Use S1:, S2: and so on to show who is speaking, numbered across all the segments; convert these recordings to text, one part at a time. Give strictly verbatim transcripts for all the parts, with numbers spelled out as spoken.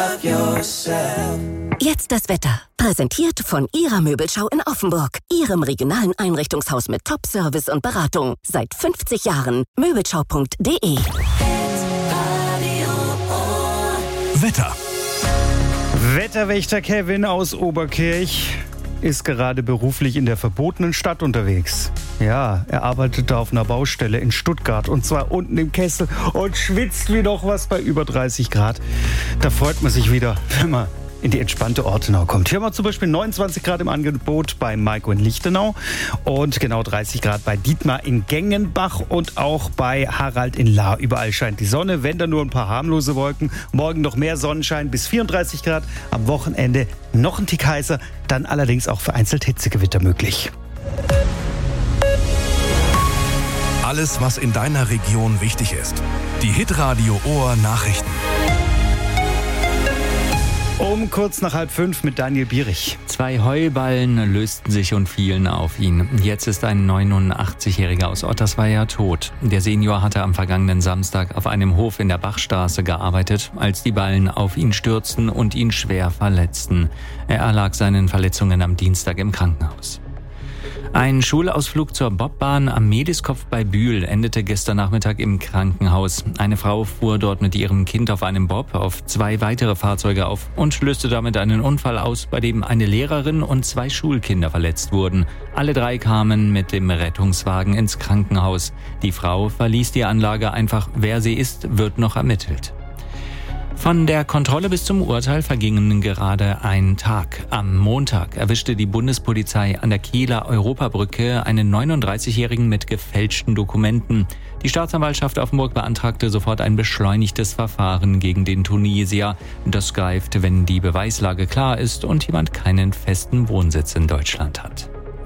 S1: Jetzt das Wetter. Präsentiert von Ihrer Möbelschau in Offenburg. Ihrem regionalen Einrichtungshaus mit Top-Service und Beratung. Seit fünfzig Jahren. Möbelschau punkt de.
S2: Wetter.
S3: Wetterwächter Kevin aus Oberkirch ist gerade beruflich in der verbotenen Stadt unterwegs. Ja, er arbeitet da auf einer Baustelle in Stuttgart und zwar unten im Kessel und schwitzt wie noch was bei über dreißig Grad. Da freut man sich wieder, wenn man in die entspannte Ortenau kommt. Hier haben wir zum Beispiel neunundzwanzig Grad im Angebot bei Maiko in Lichtenau und genau dreißig Grad bei Dietmar in Gengenbach und auch bei Harald in Lahr. Überall scheint die Sonne, wenn da nur ein paar harmlose Wolken. Morgen noch mehr Sonnenschein bis vierunddreißig Grad. Am Wochenende noch ein Tick heißer, dann allerdings auch vereinzelt Hitzegewitter möglich.
S2: Alles, was in deiner Region wichtig ist. Die Hitradio Ohr Nachrichten.
S3: Um kurz nach halb fünf mit Daniel Bierich.
S4: Zwei Heuballen lösten sich und fielen auf ihn. Jetzt ist ein neunundachtzigjähriger aus Ottersweier tot. Der Senior hatte am vergangenen Samstag auf einem Hof in der Bachstraße gearbeitet, als die Ballen auf ihn stürzten und ihn schwer verletzten. Er erlag seinen Verletzungen am Dienstag im Krankenhaus. Ein Schulausflug zur Bobbahn am Mediskopf bei Bühl endete gestern Nachmittag im Krankenhaus. Eine Frau fuhr dort mit ihrem Kind auf einem Bob auf zwei weitere Fahrzeuge auf und löste damit einen Unfall aus, bei dem eine Lehrerin und zwei Schulkinder verletzt wurden. Alle drei kamen mit dem Rettungswagen ins Krankenhaus. Die Frau verließ die Anlage einfach. Wer sie ist, wird noch ermittelt. Von der Kontrolle bis zum Urteil vergingen gerade ein Tag. Am Montag erwischte die Bundespolizei an der Kieler Europabrücke einen neununddreißigjährigen mit gefälschten Dokumenten. Die Staatsanwaltschaft Offenburg beantragte sofort ein beschleunigtes Verfahren gegen den Tunesier. Das greift, wenn die Beweislage klar ist und jemand keinen festen Wohnsitz in Deutschland hat.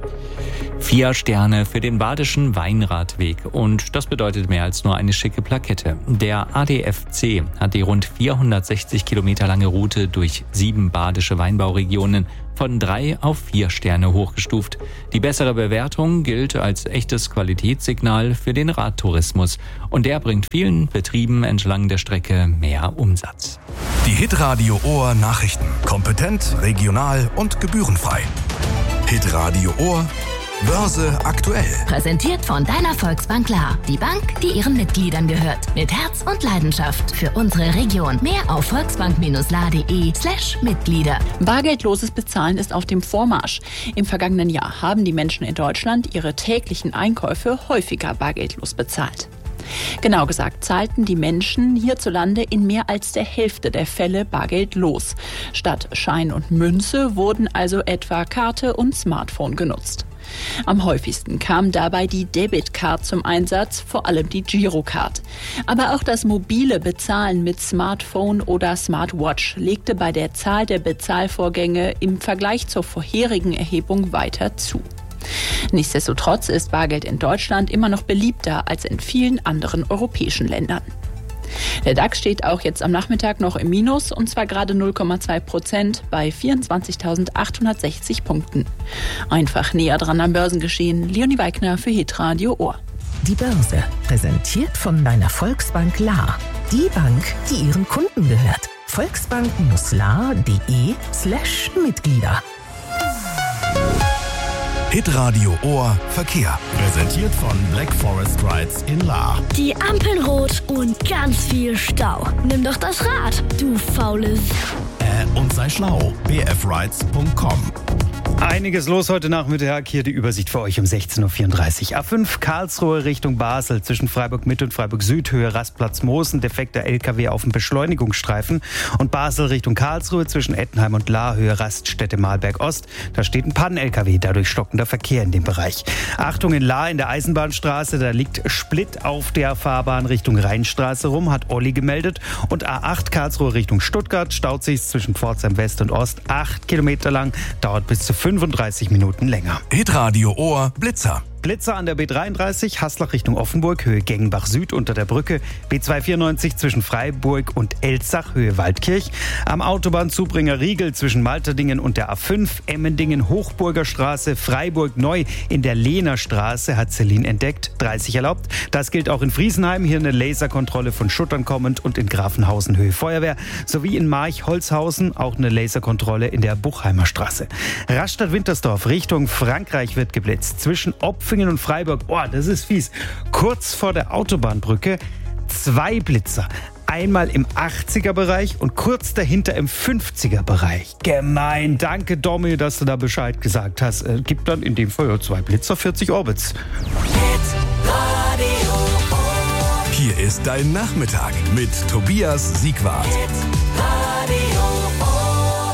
S4: Vier Sterne für den Badischen Weinradweg und das bedeutet mehr als nur eine schicke Plakette. Der A D F C hat die rund vierhundertsechzig Kilometer lange Route durch sieben badische Weinbauregionen von drei auf vier Sterne hochgestuft. Die bessere Bewertung gilt als echtes Qualitätssignal für den Radtourismus und der bringt vielen Betrieben entlang der Strecke mehr Umsatz.
S2: Die Hitradio Ohr Nachrichten. Kompetent, regional und gebührenfrei. Hitradio Ohr Börse aktuell.
S1: Präsentiert von deiner Volksbank Lahr. Die Bank, die ihren Mitgliedern gehört. Mit Herz und Leidenschaft für unsere Region. Mehr auf volksbank-lahr.de slash Mitglieder.
S5: Bargeldloses Bezahlen ist auf dem Vormarsch. Im vergangenen Jahr haben die Menschen in Deutschland ihre täglichen Einkäufe häufiger bargeldlos bezahlt. Genau gesagt zahlten die Menschen hierzulande in mehr als der Hälfte der Fälle bargeldlos. Statt Schein und Münze wurden also etwa Karte und Smartphone genutzt. Am häufigsten kam dabei die Debitcard zum Einsatz, vor allem die Girocard. Aber auch das mobile Bezahlen mit Smartphone oder Smartwatch legte bei der Zahl der Bezahlvorgänge im Vergleich zur vorherigen Erhebung weiter zu. Nichtsdestotrotz ist Bargeld in Deutschland immer noch beliebter als in vielen anderen europäischen Ländern. Der DAX steht auch jetzt am Nachmittag noch im Minus und zwar gerade null Komma zwei Prozent bei vierundzwanzigtausendachthundertsechzig Punkten. Einfach näher dran am Börsengeschehen. Leonie Weigner für Hitradio Ohr.
S6: Die Börse, präsentiert von deiner Volksbank Lahr. Die Bank, die ihren Kunden gehört. volksbank-lahr.de slash Mitglieder.
S2: Hitradio Ohr Verkehr. Präsentiert von Black Forest Rides in Lahr.
S7: Die Ampeln rot und ganz viel Stau. Nimm doch das Rad, du faules.
S2: Äh, und sei schlau. b f rides punkt com.
S3: Einiges los heute Nachmittag. Hier die Übersicht für euch um sechzehn Uhr vierunddreißig. A fünf Karlsruhe Richtung Basel. Zwischen Freiburg Mitte und Freiburg Süd. Höhe Rastplatz Moosen. Defekter L K W auf dem Beschleunigungsstreifen. Und Basel Richtung Karlsruhe. Zwischen Ettenheim und Lahr. Höhe Raststätte Mahlberg Ost. Da steht ein Pannen-L K W. Dadurch stockender Verkehr in dem Bereich. Achtung in Lahr in der Eisenbahnstraße. Da liegt Split auf der Fahrbahn Richtung Rheinstraße rum. Hat Olli gemeldet. Und A acht Karlsruhe Richtung Stuttgart. Staut sich zwischen Pforzheim West und Ost. Acht Kilometer lang. Dauert bis zu fünfunddreißig Minuten länger.
S2: Hitradio Ohr Blitzer.
S3: Blitzer an der B dreiunddreißig, Haslach Richtung Offenburg, Höhe Gengenbach Süd unter der Brücke. B zweihundertvierundneunzig zwischen Freiburg und Elzach, Höhe Waldkirch. Am Autobahnzubringer Riegel zwischen Malterdingen und der A fünf. Emmendingen, Hochburger Straße, Freiburg Neu in der Lehner Straße hat Celine entdeckt. dreißig erlaubt. Das gilt auch in Friesenheim. Hier eine Laserkontrolle von Schuttern kommend und in Grafenhausen Höhe Feuerwehr. Sowie in March-Holzhausen auch eine Laserkontrolle in der Buchheimer Straße. Rastatt-Wintersdorf Richtung Frankreich wird geblitzt. Zwischen Opfingen und Freiburg, oh, das ist fies. Kurz vor der Autobahnbrücke zwei Blitzer. Einmal im achtziger-Bereich und kurz dahinter im fünfziger-Bereich. Gemein. Danke, Domi, dass du da Bescheid gesagt hast. Äh, gibt dann in dem Fall zwei Blitzer, vierzig Orbits.
S2: Hier ist dein Nachmittag mit Tobias Siegwart.